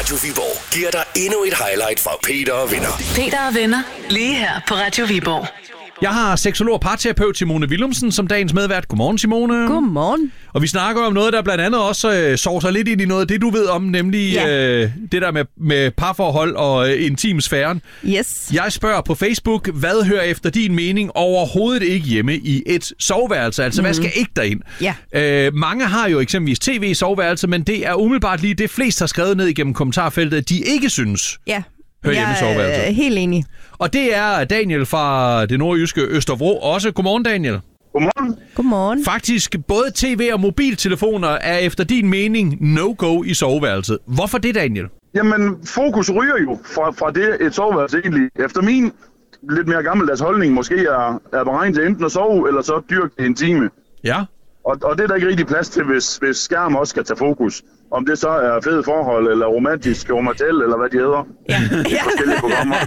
Radio Viborg giver dig endnu et highlight fra Peter og Venner. Peter og Venner, lige her på Radio Viborg. Jeg har seksolog og parterapeut Simone Willumsen som dagens medvært. Godmorgen, Simone. Godmorgen. Og vi snakker om noget, der blandt andet også sover sig lidt ind i noget af det, du ved om, nemlig det der med parforhold og intimsfæren. Yes. Jeg spørger på Facebook, hvad hører efter din mening overhovedet ikke hjemme i et soveværelse? Altså, hvad skal ikke derind? Ja. Mange har jo eksempelvis tv i soveværelse, men det er umiddelbart lige det flest har skrevet ned igennem kommentarfeltet, at de ikke synes. Ja. Hører hjemme i soveværelset. Jeg er helt enig. Og det er Daniel fra det nordjyske Østerbro også. Godmorgen, Daniel. Godmorgen. Godmorgen. Faktisk, både tv og mobiltelefoner er efter din mening no-go i soveværelset. Hvorfor det, Daniel? Jamen, fokus ryger jo fra det, et soveværelse egentlig. Efter min lidt mere gammeldags holdning måske er beregnet til enten at sove, eller så dyrke det intime. Ja. Og det er der ikke rigtig plads til, hvis skærm også skal tage fokus. Om det så er fede forhold, eller romantisk, romantel, eller hvad de hedder. Ja. Forskellige programmer.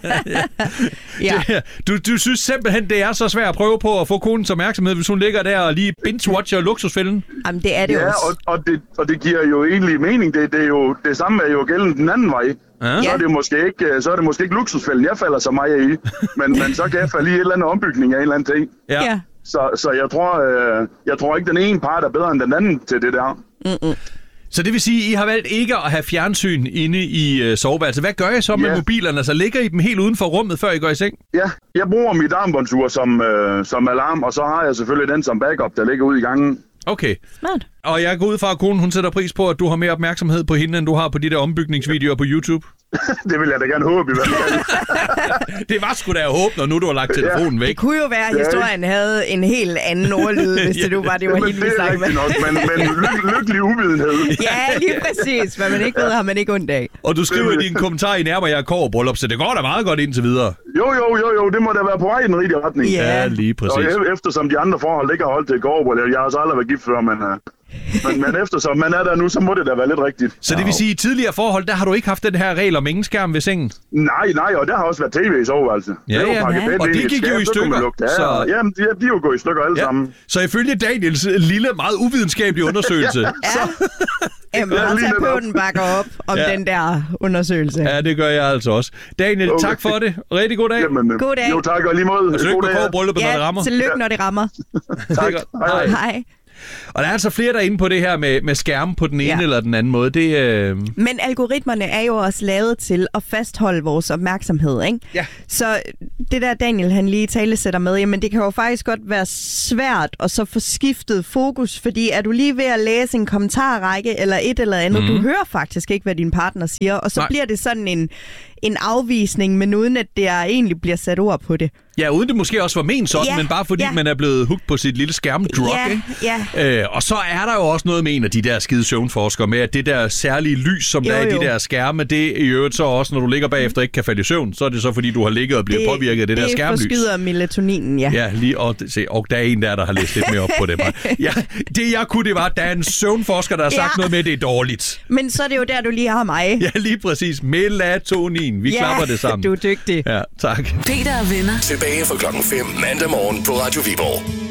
Ja. Du synes simpelthen, det er så svært at prøve på at få kundens opmærksomhed, hvis hun ligger der og lige binge-watcher Luksusfælden? Jamen, det er det også. Og det giver jo egentlig mening. Det samme er jo gældende den anden vej. Ja. Så er det måske ikke Luksusfælden, jeg falder så meget i. Men så kan jeg falde i et eller andet ombygning af en eller anden ting. Ja. Så jeg tror ikke, den ene part er bedre end den anden til det der. Mm-mm. Så det vil sige, at I har valgt ikke at have fjernsyn inde i soveværelset. Hvad gør I så med mobilerne? Så ligger I dem helt uden for rummet, før I går i seng? Ja, jeg bruger mit armbåndsur som alarm, og så har jeg selvfølgelig den som backup, der ligger ude i gangen. Okay. Smart. Og jeg går ud fra, at konen hun sætter pris på, at du har mere opmærksomhed på hende, end du har på de der ombygningsvideoer på YouTube. Det vil jeg da gerne håbe i hvert fald. Det var sgu da at håbe, når nu du har lagt telefonen væk. Det kunne jo være, at historien havde en helt anden ordlyd, hvis det nu var, det var helt det er rigtigt nok, men lykkelig uvidenhed. Ja, lige præcis. Hvad man ikke ved, har man ikke ondt af. Og du skriver i din kommentar, I nærmer jer kårbryllup, så det går da meget godt indtil videre. Jo, det må da være på vej i den rigtige retning. Ja, lige præcis. Og eftersom de andre forhold ikke har holdt til kårbryllup, jeg har så aldrig været gift før, men eftersom man er der nu, så må det da være lidt rigtigt. Så det vil sige, at i tidligere forhold, der har du ikke haft den her regel om ingen skærm ved sengen? Nej, og der har også været tv i soveværelset. Ja. Og det gik jo i stykker. Jamen, de er jo gået i stykker alle sammen. Så ifølge Daniels lille, meget uvidenskabelige undersøgelse... Terapeuten bakker op om den der undersøgelse. Ja, det gør jeg altså også. Daniel, tak for det. Rigtig god dag. Jamen, god dag. Jo, tak og lige måde. Og tillykke med kårbrylluppet, når det rammer. Tillykke, når det rammer. Tak. Hej. Og der er altså flere, der er inde på det her med skærme på den ene eller den anden måde. Men algoritmerne er jo også lavet til at fastholde vores opmærksomhed, ikke? Ja. Så det der Daniel han lige talesætter med, jamen det kan jo faktisk godt være svært at så få skiftet fokus, fordi er du lige ved at læse en kommentarrække eller et eller andet, du hører faktisk ikke, hvad din partner siger, og så bliver det sådan en afvisning, men uden at det egentlig bliver sat ord på det. Ja, uden det måske også var ment sådan, men bare fordi man er blevet hooked på sit lille skærmdrug, ikke? Ja. Og så er der jo også noget med en af de der skide søvnforskere med, at det der særlige lys, som der er i de der skærme, det i øvrigt så også, når du ligger bagefter ikke kan falde i søvn, så er det så fordi, du har ligget og bliver påvirket af det der skærmlys. Det forskyder melatoninen, ja. Ja, lige, og der er en der har læst lidt mere op på det. Ja, det jeg kunne, det var, at der er en søvnforsker, der har sagt noget med, at det er dårligt. Men så er det jo der, du lige har mig. Ja, lige præcis. Melatonin. Vi klapper det sammen. Du er dygtig. Ja, tak. Peter og Venner. Tilbage fra klokken 5 mandag morgen på Radio Viborg.